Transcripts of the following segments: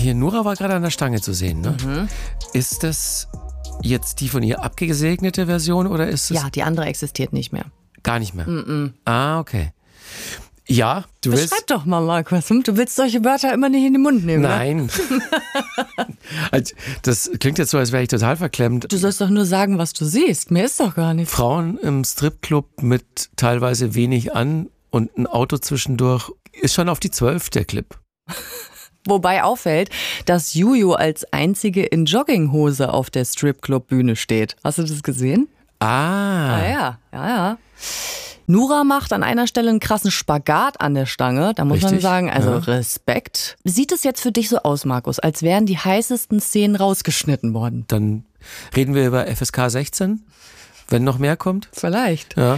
Hier, Nura war gerade an der Stange zu sehen, ne? Mhm. Ist das jetzt die von ihr abgesegnete Version oder ist es... Ja, die andere existiert nicht mehr. Gar nicht mehr? Ah, okay. Ja, du willst... Beschreib doch mal, Markus. Du willst solche Wörter immer nicht in den Mund nehmen, Nein. Also, das klingt jetzt so, als wäre ich total verklemmt. Du sollst doch nur sagen, was du siehst. Mehr ist doch gar nicht. Frauen im Stripclub mit teilweise wenig an und ein Auto zwischendurch ist schon auf die 12, der Clip. Wobei auffällt, dass Juju als einzige in Jogginghose auf der Stripclub-Bühne steht. Hast du das gesehen? Ah. Ja. Nura macht an einer Stelle einen krassen Spagat an der Stange. Da muss man sagen, also Respekt. Sieht es jetzt für dich so aus, Markus, als wären die heißesten Szenen rausgeschnitten worden? Dann reden wir über FSK 16, wenn noch mehr kommt? Vielleicht. Ja.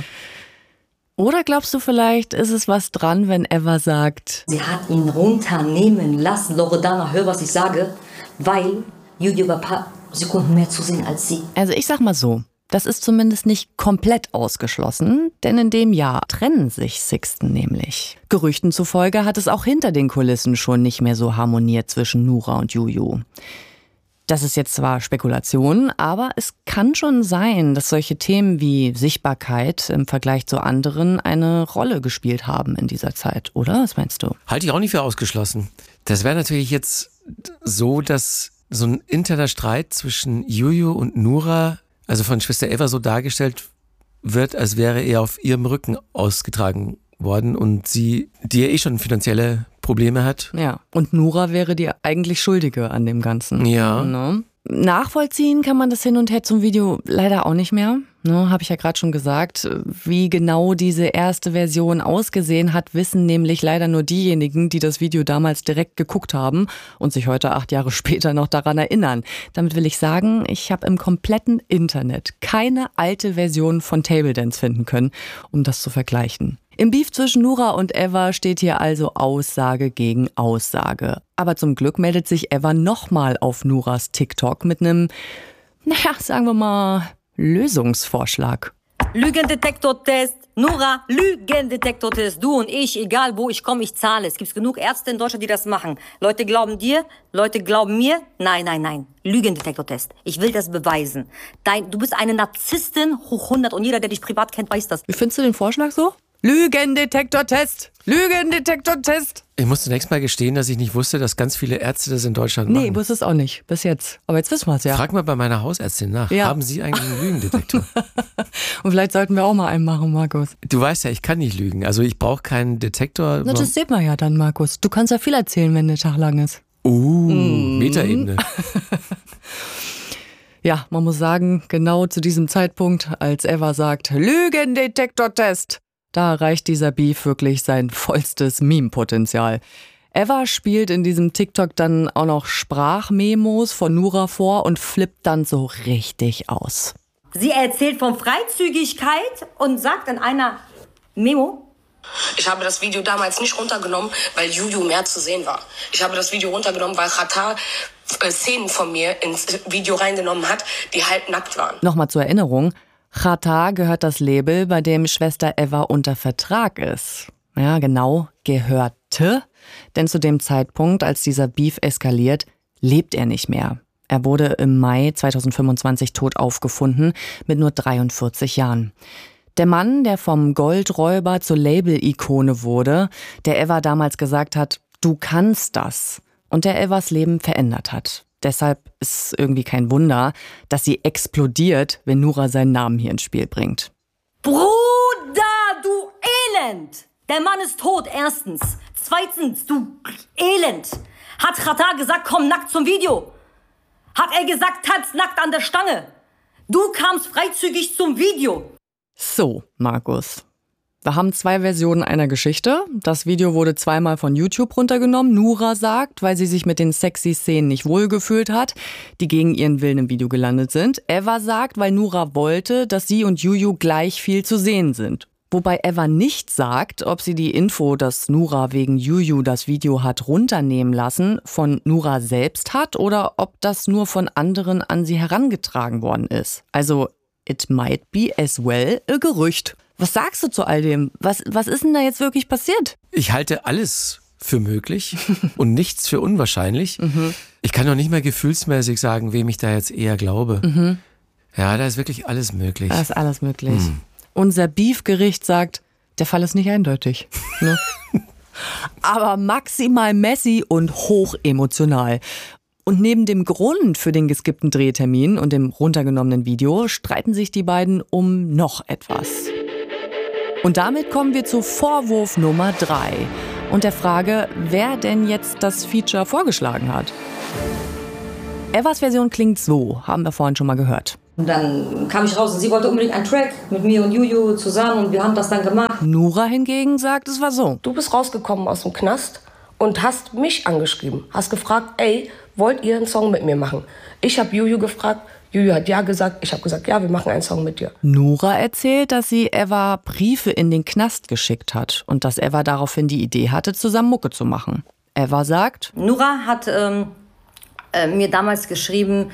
Oder glaubst du, vielleicht ist es was dran, wenn Eva sagt... Sie hat ihn runternehmen lassen, Loredana, hör, was ich sage, weil Juju war ein paar Sekunden mehr zu sehen als sie. Also ich sag mal so, das ist zumindest nicht komplett ausgeschlossen, denn in dem Jahr trennen sich Sixten nämlich. Gerüchten zufolge hat es auch hinter den Kulissen schon nicht mehr so harmoniert zwischen Nura und Juju. Das ist jetzt zwar Spekulation, aber es kann schon sein, dass solche Themen wie Sichtbarkeit im Vergleich zu anderen eine Rolle gespielt haben in dieser Zeit, oder? Was meinst du? Halte ich auch nicht für ausgeschlossen. Das wäre natürlich jetzt so, dass so ein interner Streit zwischen Juju und Nura, also von Schwester Eva, so dargestellt wird, als wäre er auf ihrem Rücken ausgetragen worden und sie, die ja eh schon finanzielle Probleme hat. Ja, und Nura wäre die eigentlich Schuldige an dem Ganzen. Ja. Ne? Nachvollziehen kann man das hin und her zum Video leider auch nicht mehr. Ne, habe ich ja gerade schon gesagt. Wie genau diese erste Version ausgesehen hat, wissen nämlich leider nur diejenigen, die das Video damals direkt geguckt haben und sich heute 8 Jahre später noch daran erinnern. Damit will ich sagen, ich habe im kompletten Internet keine alte Version von Table Dance finden können, um das zu vergleichen. Im Beef zwischen Nura und Eva steht hier also Aussage gegen Aussage. Aber zum Glück meldet sich Eva nochmal auf Nuras TikTok mit einem, sagen wir mal, Lösungsvorschlag. Lügendetektor-Test. Nura, Lügendetektor-Test. Du und ich, egal wo ich komme, ich zahle. Es gibt genug Ärzte in Deutschland, die das machen. Leute glauben dir, Leute glauben mir. Nein. Lügendetektor-Test. Ich will das beweisen. Du bist eine Narzisstin hoch 100 und jeder, der dich privat kennt, weiß das. Wie findest du den Vorschlag so? Lügendetektor-Test! Lügendetektor-Test! Ich muss zunächst mal gestehen, dass ich nicht wusste, dass ganz viele Ärzte das in Deutschland machen. Nee, ich wusste es auch nicht, bis jetzt. Aber jetzt wissen wir es ja. Frag mal bei meiner Hausärztin nach. Ja. Haben Sie eigentlich einen Lügendetektor? Und vielleicht sollten wir auch mal einen machen, Markus. Du weißt ja, ich kann nicht lügen. Also ich brauche keinen Detektor. Na, das sieht man ja dann, Markus. Du kannst ja viel erzählen, wenn der Tag lang ist. Metaebene. Ja, man muss sagen, genau zu diesem Zeitpunkt, als Eva sagt, Lügendetektor-Test, da erreicht dieser Beef wirklich sein vollstes Meme-Potenzial. Eva spielt in diesem TikTok dann auch noch Sprachmemos von Nura vor und flippt dann so richtig aus. Sie erzählt von Freizügigkeit und sagt in einer Memo: Ich habe das Video damals nicht runtergenommen, weil Juju mehr zu sehen war. Ich habe das Video runtergenommen, weil Xatar Szenen von mir ins Video reingenommen hat, die halb nackt waren. Nochmal zur Erinnerung, Xatar gehört das Label, bei dem Schwester Eva unter Vertrag ist. Ja, genau, gehörte. Denn zu dem Zeitpunkt, als dieser Beef eskaliert, lebt er nicht mehr. Er wurde im Mai 2025 tot aufgefunden, mit nur 43 Jahren. Der Mann, der vom Goldräuber zur Label-Ikone wurde, der Eva damals gesagt hat, du kannst das, und der Evas Leben verändert hat. Deshalb ist irgendwie kein Wunder, dass sie explodiert, wenn Nura seinen Namen hier ins Spiel bringt. Bruder, du Elend! Der Mann ist tot, erstens. Zweitens, du Elend. Hat Xatar gesagt, komm nackt zum Video? Hat er gesagt, tanz nackt an der Stange? Du kamst freizügig zum Video. So, Markus. Wir haben 2 Versionen einer Geschichte. Das Video wurde 2-mal von YouTube runtergenommen. Nura sagt, weil sie sich mit den sexy Szenen nicht wohlgefühlt hat, die gegen ihren Willen im Video gelandet sind. Eva sagt, weil Nura wollte, dass sie und Juju gleich viel zu sehen sind. Wobei Eva nicht sagt, ob sie die Info, dass Nura wegen Juju das Video hat runternehmen lassen, von Nura selbst hat oder ob das nur von anderen an sie herangetragen worden ist. Also, it might be as well a Gerücht. Was sagst du zu all dem? Was ist denn da jetzt wirklich passiert? Ich halte alles für möglich und nichts für unwahrscheinlich. Ich kann noch nicht mal gefühlsmäßig sagen, wem ich da jetzt eher glaube. Ja, da ist wirklich alles möglich. Da ist alles möglich. Unser Beefgericht sagt, der Fall ist nicht eindeutig. Ne? Aber maximal messy und hoch emotional. Und neben dem Grund für den geskippten Drehtermin und dem runtergenommenen Video streiten sich die beiden um noch etwas. Und damit kommen wir zu Vorwurf Nummer 3 und der Frage, wer denn jetzt das Feature vorgeschlagen hat. Evas Version klingt so, haben wir vorhin schon mal gehört. Und dann kam ich raus und sie wollte unbedingt einen Track mit mir und Juju zusammen und wir haben das dann gemacht. Nura hingegen sagt, es war so. Du bist rausgekommen aus dem Knast und hast mich angeschrieben. Hast gefragt, ey, wollt ihr einen Song mit mir machen? Ich habe Juju gefragt, Juju hat ja gesagt. Ich habe gesagt, ja, wir machen einen Song mit dir. Nura erzählt, dass sie Eva Briefe in den Knast geschickt hat und dass Eva daraufhin die Idee hatte, zusammen Mucke zu machen. Eva sagt, Nura hat mir damals geschrieben,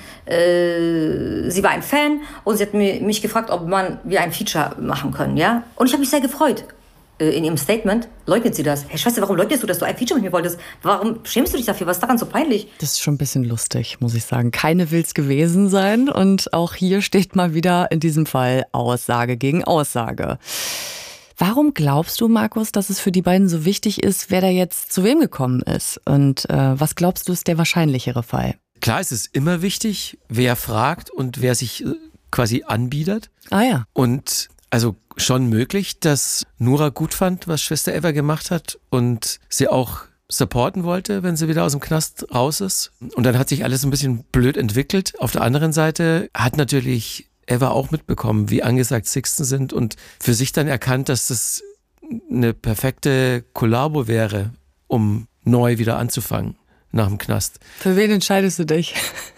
sie war ein Fan und sie hat mich gefragt, ob wir ein Feature machen können, ja? Und ich habe mich sehr gefreut. In ihrem Statement leugnet sie das. Hey Schwester, warum leugnest du, dass du ein Feature mit mir wolltest? Warum schämst du dich dafür? Was ist daran so peinlich? das ist schon ein bisschen lustig, muss ich sagen. Keine will's gewesen sein und auch hier steht mal wieder in diesem Fall Aussage gegen Aussage. Warum glaubst du, Markus, dass es für die beiden so wichtig ist, wer da jetzt zu wem gekommen ist? Und was glaubst du, ist der wahrscheinlichere Fall? Klar, es ist immer wichtig, wer fragt und wer sich quasi anbietet. Ah ja. Und also schon möglich, dass Nura gut fand, was Schwester Eva gemacht hat und sie auch supporten wollte, wenn sie wieder aus dem Knast raus ist. Und dann hat sich alles ein bisschen blöd entwickelt. Auf der anderen Seite hat natürlich Eva auch mitbekommen, wie angesagt Sixten sind und für sich dann erkannt, dass das eine perfekte Kollabo wäre, um neu wieder anzufangen nach dem Knast. Für wen entscheidest du dich?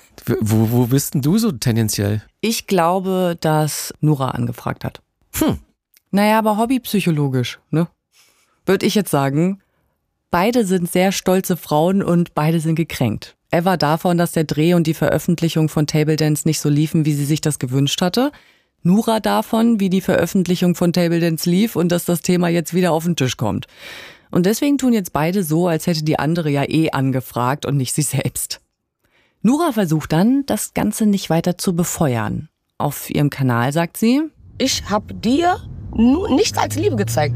Wo bist denn du so tendenziell? Ich glaube, dass Nura angefragt hat. Naja, aber hobbypsychologisch, ne? Würde ich jetzt sagen, beide sind sehr stolze Frauen und beide sind gekränkt. Eva davon, dass der Dreh und die Veröffentlichung von Table Dance nicht so liefen, wie sie sich das gewünscht hatte. Nura davon, wie die Veröffentlichung von Table Dance lief und dass das Thema jetzt wieder auf den Tisch kommt. Und deswegen tun jetzt beide so, als hätte die andere ja angefragt und nicht sie selbst. Nura versucht dann, das Ganze nicht weiter zu befeuern. Auf ihrem Kanal sagt sie: Ich habe dir nichts als Liebe gezeigt.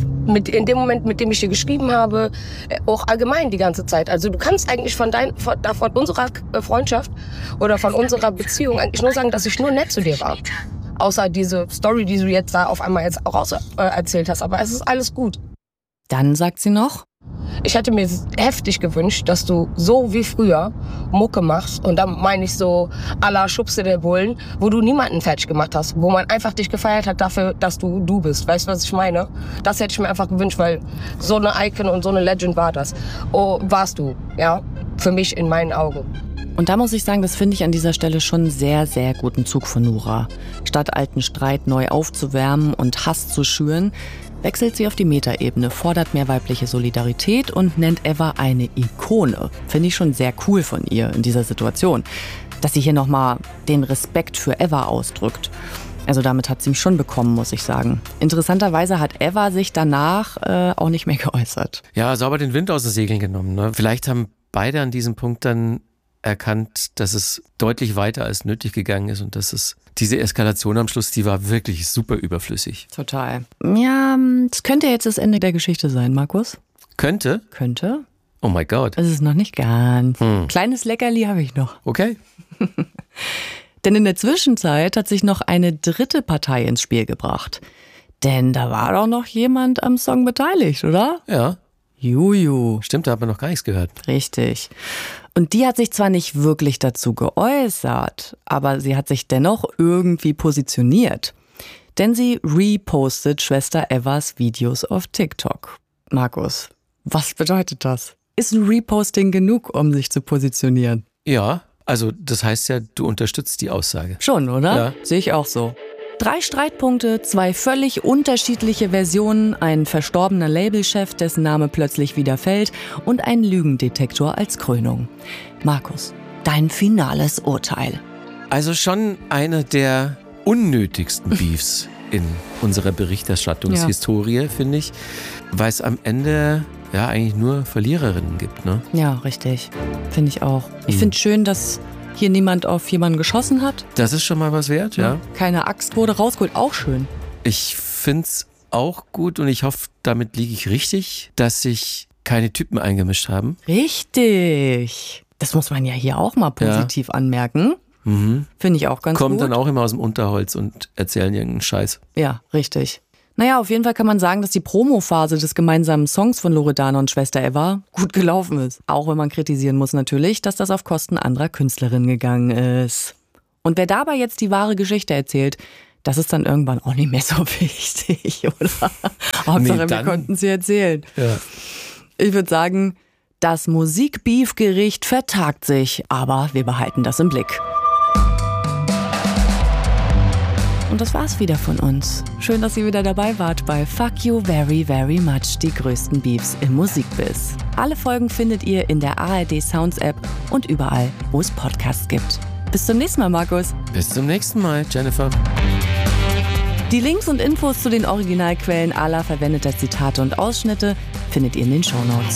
In dem Moment, mit dem ich dir geschrieben habe, auch allgemein die ganze Zeit. Also du kannst eigentlich von unserer Freundschaft oder von unserer Beziehung eigentlich nur sagen, dass ich nur nett zu dir war. Außer diese Story, die du jetzt da auf einmal jetzt raus erzählt hast. Aber es ist alles gut. Dann sagt sie noch: Ich hätte mir heftig gewünscht, dass du so wie früher Mucke machst. Und dann meine ich so à la Schubse der Bullen, wo du niemanden fertig gemacht hast. Wo man einfach dich gefeiert hat dafür, dass du bist. Weißt du, was ich meine? Das hätte ich mir einfach gewünscht, weil so eine Icon und so eine Legend war das. Oh, warst du, ja? Für mich in meinen Augen. Und da muss ich sagen, das finde ich an dieser Stelle schon einen sehr, sehr guten Zug von Nura. Statt alten Streit neu aufzuwärmen und Hass zu schüren, wechselt sie auf die Metaebene, fordert mehr weibliche Solidarität und nennt Eva eine Ikone. Finde ich schon sehr cool von ihr in dieser Situation. Dass sie hier nochmal den Respekt für Eva ausdrückt. Also damit hat sie mich schon bekommen, muss ich sagen. Interessanterweise hat Eva sich danach auch nicht mehr geäußert. Ja, sauber den Wind aus den Segeln genommen. Ne? Vielleicht haben beide an diesem Punkt dann erkannt, dass es deutlich weiter als nötig gegangen ist und dass es diese Eskalation am Schluss, die war wirklich super überflüssig. Total. Ja, das könnte jetzt das Ende der Geschichte sein, Markus. Könnte? Könnte. Oh mein Gott. Es ist noch nicht ganz. Kleines Leckerli habe ich noch. Okay. Denn in der Zwischenzeit hat sich noch eine dritte Partei ins Spiel gebracht. Denn da war doch noch jemand am Song beteiligt, oder? Ja. Juju. Stimmt, da hat man noch gar nichts gehört. Richtig. Und die hat sich zwar nicht wirklich dazu geäußert, aber sie hat sich dennoch irgendwie positioniert. Denn sie repostet Schwester Evas Videos auf TikTok. Markus, was bedeutet das? Ist ein Reposting genug, um sich zu positionieren? Ja, also das heißt ja, du unterstützt die Aussage. Schon, oder? Ja. Sehe ich auch so. 3 Streitpunkte, 2 völlig unterschiedliche Versionen, ein verstorbener Labelchef, dessen Name plötzlich wieder fällt und ein Lügendetektor als Krönung. Markus, dein finales Urteil. Also schon einer der unnötigsten Beefs in unserer Berichterstattungshistorie, finde ich, weil es am Ende ja eigentlich nur Verliererinnen gibt, ne? Ja, richtig. Finde ich auch. Ich finde schön, dass hier niemand auf jemanden geschossen hat. Das ist schon mal was wert, ja. Keine Axt wurde rausgeholt, auch schön. Ich find's auch gut und ich hoffe, damit liege ich richtig, dass sich keine Typen eingemischt haben. Richtig. Das muss man ja hier auch mal positiv anmerken. Finde ich auch ganz gut. Kommen dann auch immer aus dem Unterholz und erzählen irgendeinen Scheiß. Ja, richtig. Naja, auf jeden Fall kann man sagen, dass die Promophase des gemeinsamen Songs von Loredana und Schwester Eva gut gelaufen ist. Auch wenn man kritisieren muss natürlich, dass das auf Kosten anderer Künstlerinnen gegangen ist. Und wer dabei jetzt die wahre Geschichte erzählt, das ist dann irgendwann auch nicht mehr so wichtig, oder? Hauptsache, wir konnten sie erzählen. Ja. Ich würde sagen, das Musikbeef-Gericht vertagt sich, aber wir behalten das im Blick. Und das war's wieder von uns. Schön, dass ihr wieder dabei wart bei Fuck You Very, Very Much, die größten Beefs im Musikbiz. Alle Folgen findet ihr in der ARD Sounds App und überall, wo es Podcasts gibt. Bis zum nächsten Mal, Markus. Bis zum nächsten Mal, Jennifer. Die Links und Infos zu den Originalquellen aller verwendeter Zitate und Ausschnitte findet ihr in den Shownotes.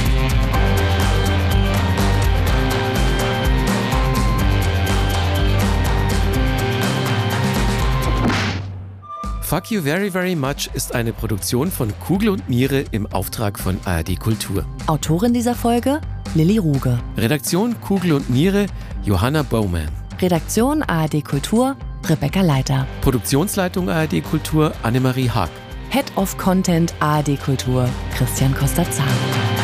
Fuck You Very, Very Much ist eine Produktion von Kugel und Niere im Auftrag von ARD Kultur. Autorin dieser Folge, Lilly Ruge. Redaktion Kugel und Niere, Johanna Bowman. Redaktion ARD Kultur, Rebecca Leiter. Produktionsleitung ARD Kultur, Annemarie Haag. Head of Content ARD Kultur, Christian Costa-Zahn.